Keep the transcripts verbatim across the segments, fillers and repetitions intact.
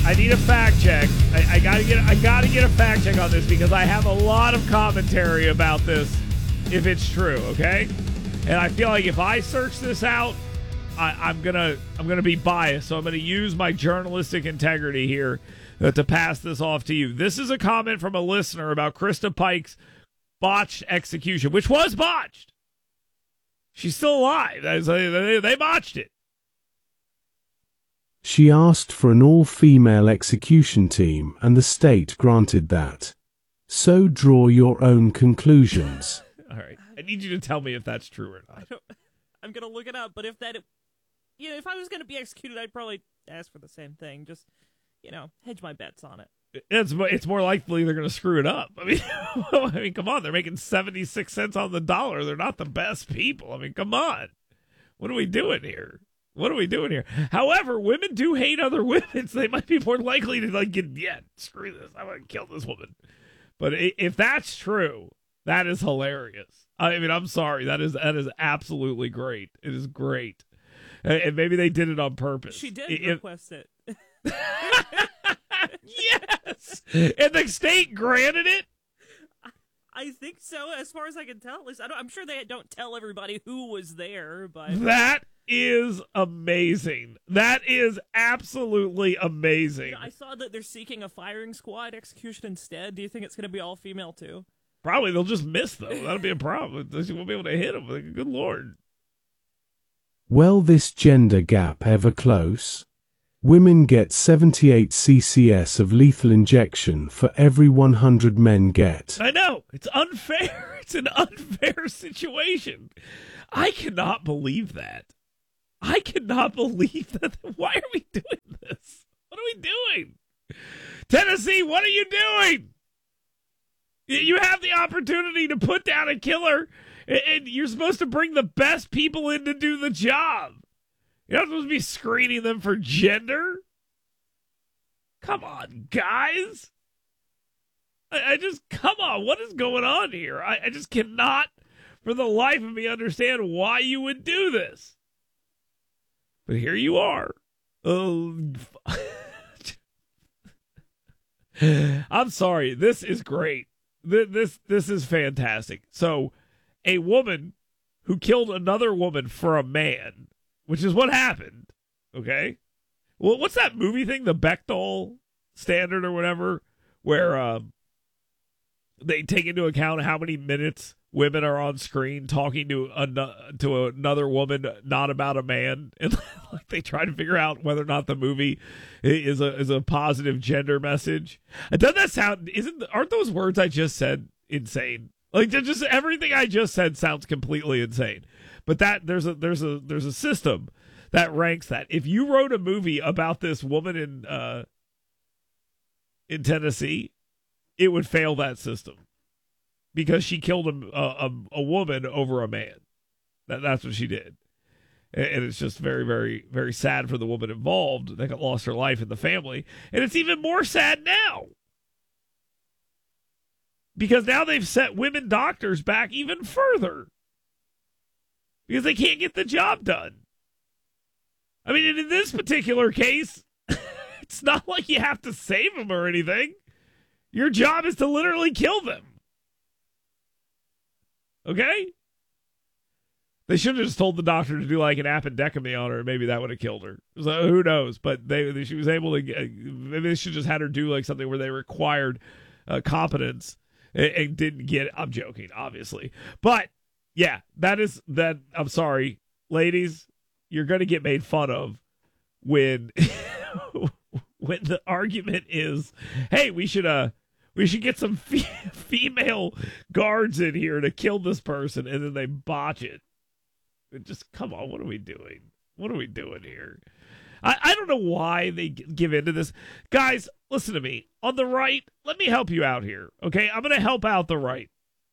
I need a fact check. I, I gotta get I gotta get a fact check on this because I have a lot of commentary about this if it's true, okay? And I feel like if I search this out, I, I'm gonna I'm gonna be biased, so I'm gonna use my journalistic integrity here uh, to pass this off to you. This is a comment from a listener about Krista Pike's botched execution, which was botched. She's still alive. They, they botched it. She asked for an all-female execution team, and the state granted that. So draw your own conclusions. All right. I need you to tell me if that's true or not. I don't, I'm going to look it up, but if that, you know, if I was going to be executed, I'd probably ask for the same thing. Just, you know, hedge my bets on it. It's it's more likely they're going to screw it up. I mean, I mean, come on. They're making seventy-six cents on the dollar. They're not the best people. I mean, come on. What are we doing here? What are we doing here? However, women do hate other women, so they might be more likely to, like, get, yeah, screw this. I want to kill this woman. But if that's true, that is hilarious. I mean, I'm sorry. That is that is absolutely great. It is great. And maybe they did it on purpose. She did it, request it. Yes! And the state granted it? I think so, as far as I can tell. At least I don't, I'm sure they don't tell everybody who was there, but that is amazing. That is absolutely amazing. You know, I saw that they're seeking a firing squad execution instead. Do you think it's going to be all female too? Probably. They'll just miss, though. That'll be a problem. They won't be able to hit them. Like, good Lord. Well, this gender gap ever close? Women get seventy-eight C C S of lethal injection for every one hundred men get. I know. It's unfair. It's an unfair situation. I cannot believe that. I cannot believe that. Why are we doing this? What are we doing? Tennessee, what are you doing? You have the opportunity to put down a killer, and you're supposed to bring the best people in to do the job. You're not supposed to be screening them for gender. Come on, guys. I, I just, come on. What is going on here? I, I just cannot, for the life of me, understand why you would do this. But here you are. Oh, I'm sorry. This is great. This, this, this is fantastic. So, a woman who killed another woman for a man, which is what happened, okay? Well, what's that movie thing, the Bechdel standard or whatever, where um, they take into account how many minutes women are on screen talking to an- to another woman, not about a man, and like they try to figure out whether or not the movie is a is a positive gender message. Doesn't that sound? Isn't aren't those words I just said insane? Like just everything I just said sounds completely insane. But that there's a there's a there's a system that ranks that. If you wrote a movie about this woman in uh, in Tennessee, it would fail that system because she killed a a, a woman over a man. That that's what she did, and it's just very very very sad for the woman involved that lost her life in the family, and it's even more sad now. Because now they've set women doctors back even further. Because they can't get the job done. I mean, in this particular case, it's not like you have to save them or anything. Your job is to literally kill them. Okay? They should have just told the doctor to do like an appendectomy on her, and maybe that would have killed her. So who knows? But they, she was able to get, maybe they should just had her do like something where they required uh, competence and, and didn't get it. I'm joking, obviously. But yeah, that is that. I'm sorry, ladies, you're going to get made fun of when when the argument is, hey, we should uh we should get some fe- female guards in here to kill this person, and then they botch it. It just come on, what are we doing? What are we doing here? I, I don't know why they give into this. Guys, listen to me. On the right, let me help you out here, okay? I'm going to help out the right.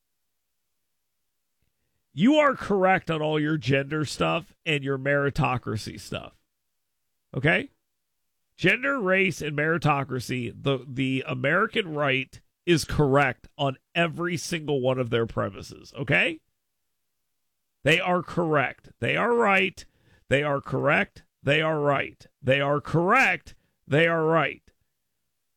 You are correct on all your gender stuff and your meritocracy stuff, okay? Gender, race, and meritocracy, the, the American right is correct on every single one of their premises, okay? They are correct. They are right. They are correct. They are right. They are correct. They are right.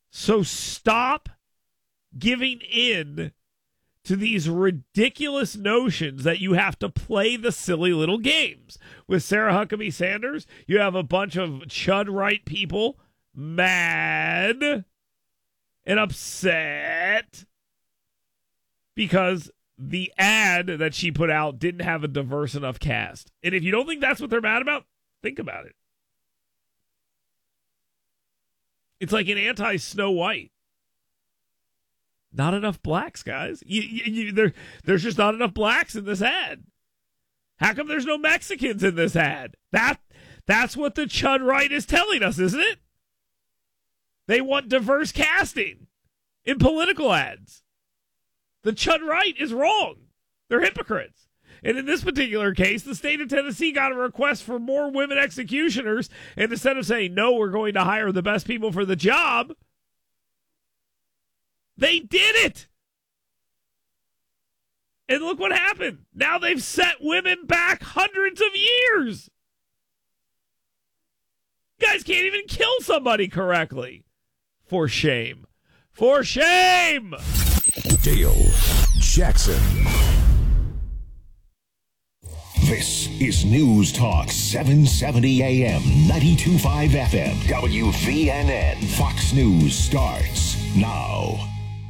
So stop giving in to these ridiculous notions that you have to play the silly little games. With Sarah Huckabee Sanders, you have a bunch of Chud right people mad and upset because the ad that she put out didn't have a diverse enough cast. And if you don't think that's what they're mad about, think about it. It's like an anti-Snow White. Not enough blacks, guys. You, you, you, there, there's just not enough blacks in this ad. How come there's no Mexicans in this ad? That That's what the Chud right is telling us, isn't it? They want diverse casting in political ads. The Chud right is wrong. They're hypocrites. And in this particular case, the state of Tennessee got a request for more women executioners, and instead of saying, no, we're going to hire the best people for the job, they did it. And look what happened. Now they've set women back hundreds of years. You guys can't even kill somebody correctly. For shame. For shame! Dale Jackson. This is News Talk seven seventy A M, ninety-two point five F M, W V N N. Fox News starts now.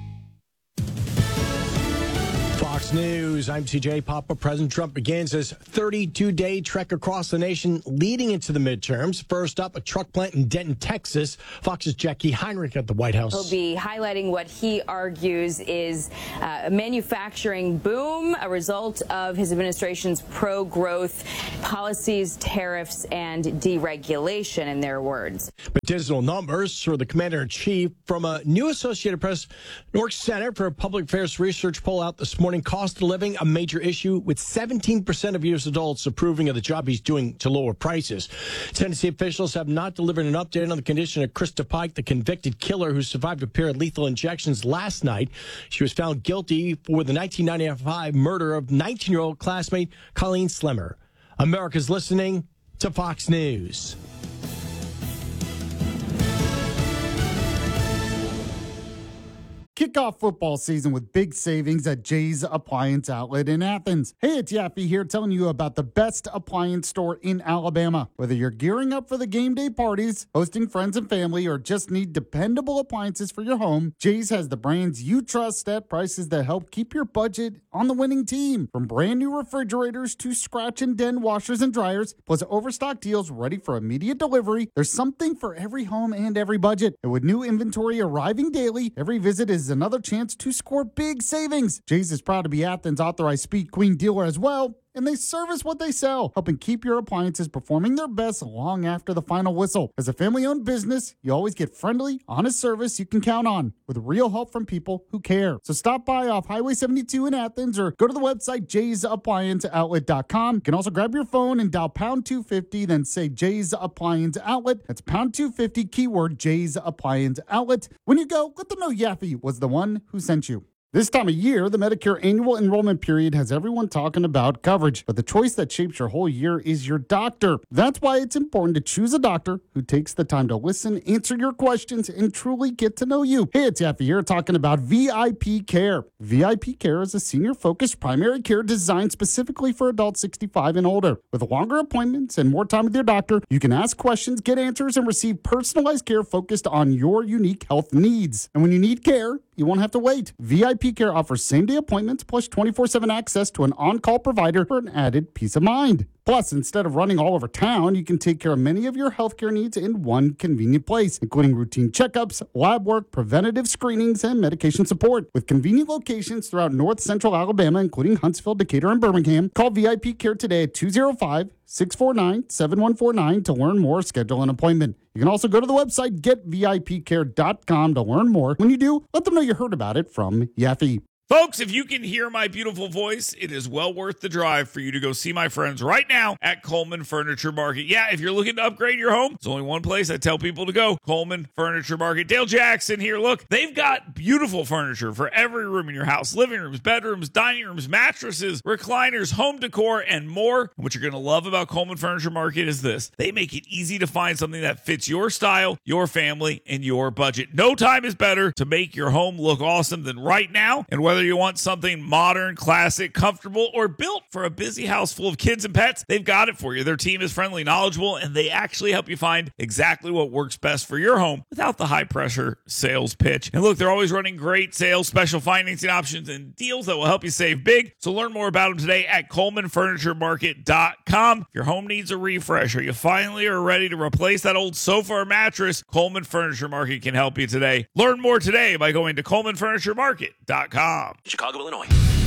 Fox News, I'm T J Papa. President Trump begins his thirty-two day trek across the nation leading into the midterms. First up, a truck plant in Denton, Texas. Fox's Jackie Heinrich at the White House. He'll be highlighting what he argues is uh, a manufacturing boom, a result of his administration's pro-growth policies, tariffs, and deregulation, in their words. But digital numbers for the commander-in-chief from a new Associated Press New York Center for Public Affairs research poll out this morning. Cost of living, a major issue, with seventeen percent of U S adults approving of the job he's doing to lower prices. Tennessee officials have not delivered an update on the condition of Krista Pike, the convicted killer who survived a pair of lethal injections last night. She was found guilty for the nineteen ninety-five murder of nineteen-year-old classmate Colleen Slimmer. America's listening to Fox News. Kick off football season with big savings at Jay's Appliance Outlet in Athens. Hey, it's Yaffe here telling you about the best appliance store in Alabama. Whether you're gearing up for the game day parties, hosting friends and family, or just need dependable appliances for your home, Jay's has the brands you trust at prices that help keep your budget on the winning team. From brand new refrigerators to scratch and dent washers and dryers, plus overstock deals ready for immediate delivery, there's something for every home and every budget. And with new inventory arriving daily, every visit is another chance to score big savings. Jay's is proud to be Athens' authorized Speed Queen dealer as well, and they service what they sell, helping keep your appliances performing their best long after the final whistle. As a family-owned business, you always get friendly, honest service you can count on, with real help from people who care. So stop by off Highway seventy-two in Athens, or go to the website jays appliance outlet dot com. You can also grab your phone and dial pound two fifty, then say Jay's Appliance Outlet. That's pound two fifty, keyword Jay's Appliance Outlet. When you go, let them know Yaffe was the one who sent you. This time of year, the Medicare annual enrollment period has everyone talking about coverage, but the choice that shapes your whole year is your doctor. That's why it's important to choose a doctor who takes the time to listen, answer your questions, and truly get to know you. Hey, it's Yaffe here talking about V I P Care. V I P Care is a senior-focused primary care designed specifically for adults sixty-five and older. With longer appointments and more time with your doctor, you can ask questions, get answers, and receive personalized care focused on your unique health needs. And when you need care, you won't have to wait. V I P Care offers same-day appointments plus twenty-four seven access to an on-call provider for an added peace of mind. Plus, instead of running all over town, you can take care of many of your healthcare needs in one convenient place, including routine checkups, lab work, preventative screenings, and medication support. With convenient locations throughout north central Alabama, including Huntsville, Decatur, and Birmingham, call V I P Care today at two oh five, six four nine, seven one four nine to learn more or schedule an appointment. You can also go to the website get V I P care dot com to learn more. When you do, let them know you heard about it from Yaffe. Folks, if you can hear my beautiful voice, it is well worth the drive for you to go see my friends right now at Coleman Furniture Market. Yeah, if you're looking to upgrade your home, there's only one place I tell people to go, Coleman Furniture Market. Dale Jackson here. Look, they've got beautiful furniture for every room in your house. Living rooms, bedrooms, dining rooms, mattresses, recliners, home decor, and more. What you're going to love about Coleman Furniture Market is this. They make it easy to find something that fits your style, your family, and your budget. No time is better to make your home look awesome than right now. And whether you want something modern, classic, comfortable, or built for a busy house full of kids and pets, they've got it for you. Their team is friendly, knowledgeable, and they actually help you find exactly what works best for your home without the high-pressure sales pitch. And look, they're always running great sales, special financing options, and deals that will help you save big. So learn more about them today at Coleman Furniture Market dot com. If your home needs a refresh, or you finally are ready to replace that old sofa or mattress, Coleman Furniture Market can help you today. Learn more today by going to Coleman Furniture Market dot com. Chicago, Illinois.